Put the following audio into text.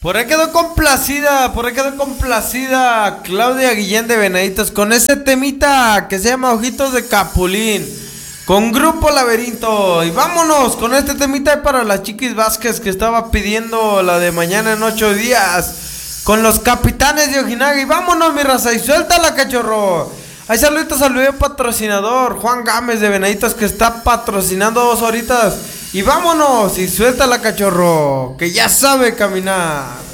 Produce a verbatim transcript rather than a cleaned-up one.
Por ahí quedó complacida, por ahí quedó complacida Claudia Guillén de Venaditos con ese temita que se llama Ojitos de Capulín, con Grupo Laberinto. Y vámonos con este temita para la Chiquis Vázquez que estaba pidiendo la de Mañana en ocho días, con los Capitanes de Ojinaga. Y vámonos, mi raza, y suéltala, cachorro. Hay saluditos al video patrocinador Juan Gámez de Venaditos que está patrocinando dos horitas. Y vámonos, y suéltala, cachorro, que ya sabe caminar.